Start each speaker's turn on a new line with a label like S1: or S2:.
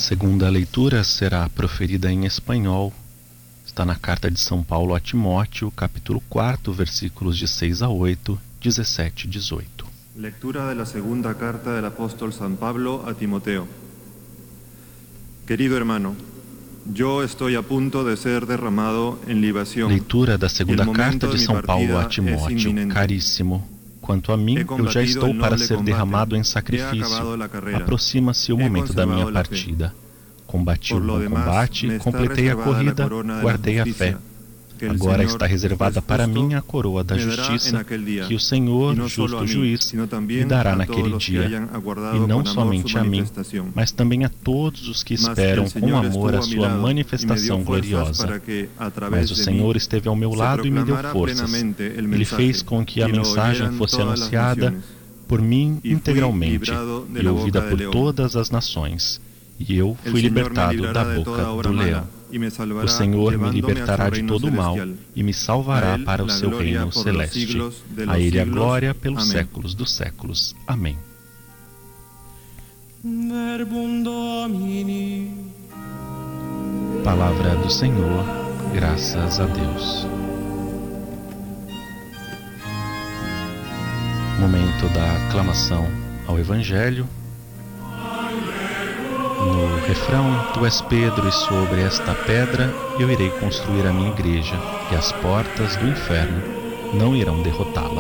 S1: Segunda leitura será proferida em espanhol. Está na carta de São Paulo a Timóteo, capítulo 4, versículos de 6 a 8, 17 e 18.
S2: Lectura de la segunda carta del apóstol San Pablo a Timoteo. Querido hermano, yo estoy a punto de ser derramado en libación.
S1: Leitura da segunda carta de São Paulo a Timóteo. Caríssimo, quanto a mim, eu já estou para ser derramado em sacrifício. Aproxima-se o momento da minha partida. Combati o bom combate, completei a corrida, guardei a fé. Agora está reservada para mim a coroa da justiça, que o Senhor, justo juiz, me dará naquele dia, e não somente a mim, mas também a todos os que esperam com amor a sua manifestação gloriosa. Mas o Senhor esteve ao meu lado e me deu forças. Ele fez com que a mensagem fosse anunciada por mim integralmente e ouvida por todas as nações. E eu fui libertado da boca do leão. O Senhor me libertará de todo o mal e me salvará para o seu reino celeste. A Ele a glória pelos séculos dos séculos. Amém. Palavra do Senhor, graças a Deus. Momento da aclamação ao Evangelho. No refrão, tu és Pedro e sobre esta pedra eu irei construir a minha igreja, e as portas do inferno não irão derrotá-la.